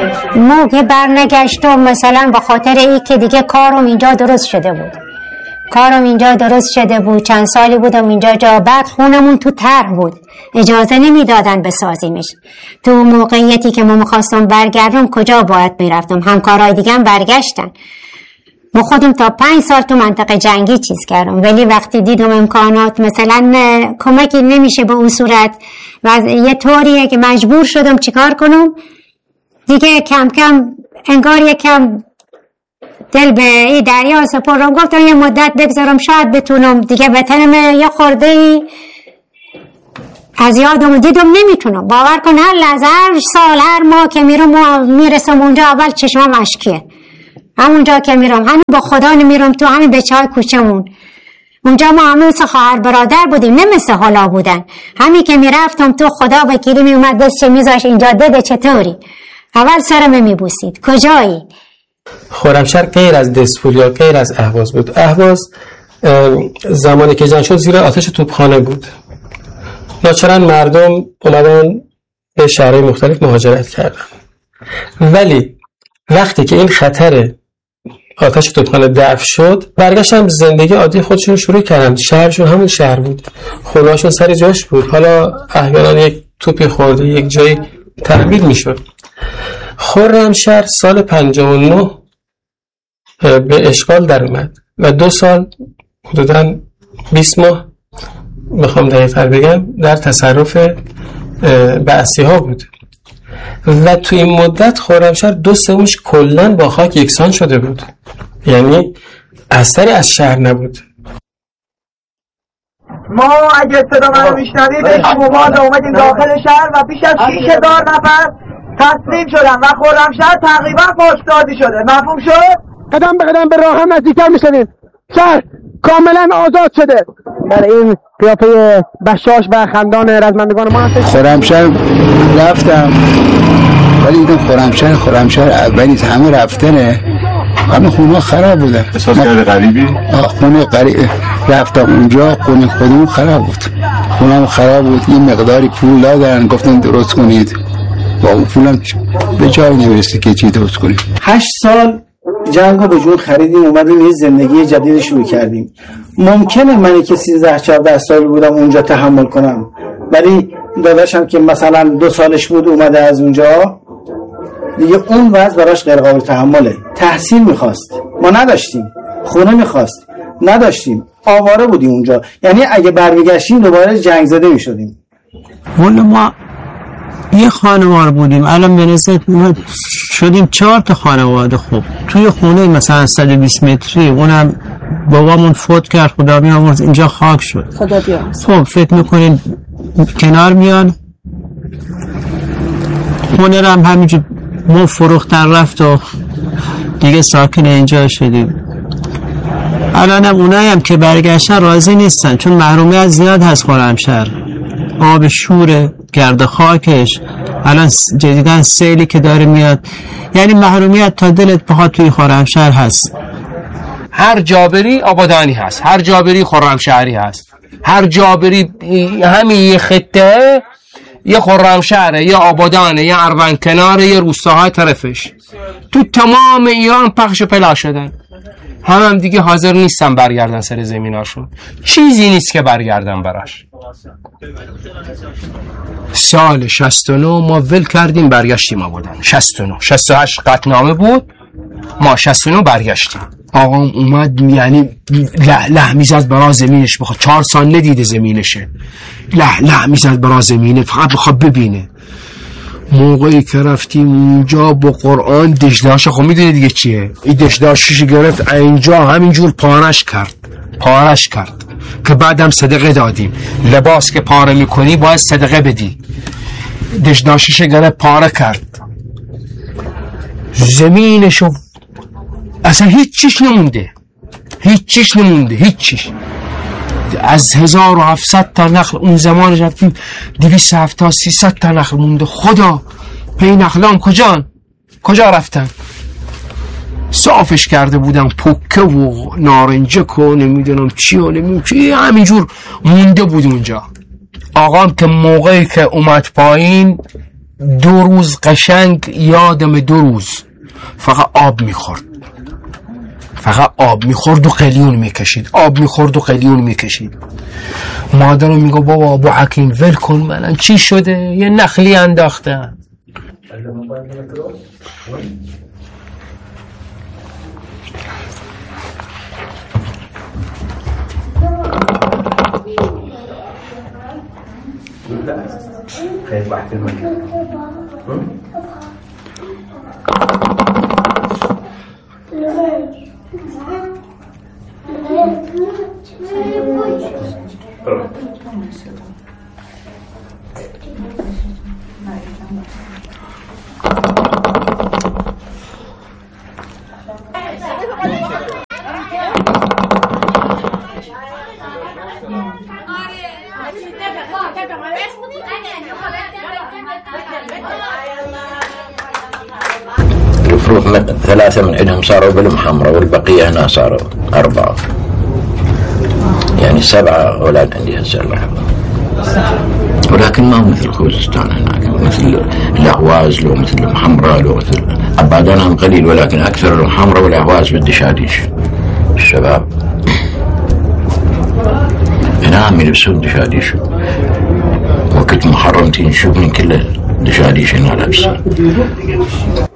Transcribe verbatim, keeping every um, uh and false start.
موقع برنگشتم مثلا به خاطر ای که دیگه کارم اینجا درست شده بود کارم اینجا درست شده بود چند سالی بودم اینجا جا بعد خونمون تو طرح بود اجازه نمیدادن بسازیمش. تو موقعیتی که ما میخواستم برگردم کجا باید میرفتم؟ همکارای دیگه هم برگشتن. ما خودم تا پنج سال تو منطقه جنگی چیز کردم، ولی وقتی دیدم امکانات مثلا کمکی نمیشه به اون صورت و یه طوریه که مجبور شدم چیکار کنم دیگه، کم کم انگار یکم دل به این دریا سپردم. گفتم یه مدت بگذارم شاید بتونم دیگه وطنم یه خورده ای از یادم دیدم نمیتونم. باور کن هر لحظه هر سال هر ماه که میرم میرسم اونجا اول چشمم اشکیه. همونجا که میرم همین با خدا نمیرم تو همین بچه های کوچمون اونجا ما همه مثل خواهر برادر بودیم نه مثل حالا بودن. همین که میرفتم تو خدا وکیلی میومد دستش میذاش اینجا دده چطوری اول سرم میبوسید کجایی. خرمشهر غیر از دسپولیا غیر از اهواز بود. اهواز زمانی که جنگ شد زیر آتش توپخانه بود. ناچارن مردم اومدن به شهرهای مختلف مهاجرت کردن، ولی وقتی که این خطر آتش توپخانه دفع شد برگشتن زندگی عادی خودشون شروع کردن. شهرشون همون شهر بود، خونهاشون سر جاش بود. حالا احیانا یک توپی خورده یک جایی تحویل میشد. خرمشهر سال پنجاه و نه به اشغال در اومد و دو سال حدوداً بیست ماه میخوام دقیق‌تر بگم در تصرف بعثی ها بود و تو این مدت خرمشهر دو سومش کلاً با خاک یکسان شده بود، یعنی اثری از شهر نبود. ما اگه صدا من میشنوید به شمال اومدیم داخل شهر و بیش از شش هزار نفر تسلیم شدن و خرمشهر تقریبا پاکسازی شده. مفهوم شد؟ قدم به قدم به راه هم نزدیکتر میشدیم. شهر کاملا آزاد شده. در این قیافه بشاش و خندان رزمندگان ما هستش. خرمشهر رفتم ولی دیدم خرمشهر خرمشهر اولی همه رفتنه، همه خونه خراب بودن. احساس کرده غریبی؟ خونه غریب رفتم اونجا خونه خودمون خراب بود، خونم خراب بود. یه مقداری پول دادن گفتن درست کنید، با اون پولم به جای نمیرسه که چی درست کنیم. هشت سال جنگو به جون خریدیم اومدیم یه زندگی جدید شروع کردیم. ممکنه منی که سیزده چهارده سال بودم اونجا تحمل کنم، ولی داداشم که مثلا دو سالش بود اومده از اونجا دیگه اون وضع براش غیر قابل تحمله. تحصیل میخواست ما نداشتیم، خونه میخواست نداشتیم، آواره بودیم اونجا. یعنی اگه برمیگشتیم دوباره جنگ زده میشدیم. ولی ما یه خانوار بودیم، الان به نسبت شدیم چهار تا خانواده. خوب توی خونه مثلا صد و بیست متری اونم بابامون فوت کرد، خدا بیامرز، اینجا خاک شد. خدا بیامرز. خب فکر میکنین کنار میان خونه رو هم همینجور ما فروختن رفت و دیگه ساکن اینجا شدیم. الان هم اونایی هم که برگشتن راضی نیستن چون محرومیت زیاد هست. خرمشهر آب شوره، گرد خاکش، الان جدیدن سیلی که داره میاد، یعنی محرومیت تا دلت بخواد توی خرمشهر هست. هر جابری آبادانی هست، هر جابری خرمشهری هست، هر جابری همین یه خطه یه خرمشهره، یه آبادانه، یه اروند کناره، یه روستاهای طرفش. تو تمام ایران پخش پلا شدن. هم هم دیگه حاضر نیستن برگردن سر زمیناشون. چیزی نیست که برگردن براش. سال شصت و نه ما ول کردیم برگشتیم آبادان. شصت و نه شصت و هشت قطعنامه بود، ما شصت و نه برگشتیم. آقام اومد یعنی له له میزد برا زمینش، بخواد چهار سال ندیده زمینشه، له له میزد برا زمینه، فقط بخواد ببینه. موقعی که رفتیم اونجا با قرآن دشداش، خب میدونی دیگه چیه، این دشداشش گرفت اینجا همینجور پارش کرد پارش کرد که بعدم صدقه دادیم. لباس که پاره میکنی باید صدقه بدی. دشداشش گرفت پاره کرد زمینشو، اصلا هیچ چیش نمونده، هیچ چیش نمونده، هیچ چیش. از هزار و هفتصد تا نخل اون زمان رفتیم دویست و هفتاد سیصد تا نخل مونده. خدا پی نخلام کجان کجا رفتن؟ صافش کرده بودن، پوکه و نارنجک و نمیدونم چی و نمیدونم چی، همینجور مونده بود اونجا. آقام که موقعی که اومد پایین دو روز قشنگ یادم دو روز فقط آب میخورد فقط آب میخورد و قلیون میکشید آب میخورد و قلیون میکشید. مادرم میگه بابا ابو حکیم ول کن منم چی شده یه نخلی انداختن. خير واحد في المكان المفروض ثلاثة من عندهم صاروا بالمحمرة والبقية هنا صاروا أربعة يعني سبعة أولاد عندي هسه الله يحفظهم. ولكن ما هو مثل خوزستان هناك مثل الأهواز لو مثل المحمرة لو مثل عبادانهم قليل ولكن أكثر المحمرة والأهواز بالدشاديش الشباب هنا هم يلبسون دشاديش وقت محرمتين نشوف من كل دشاديش هنا لابسين.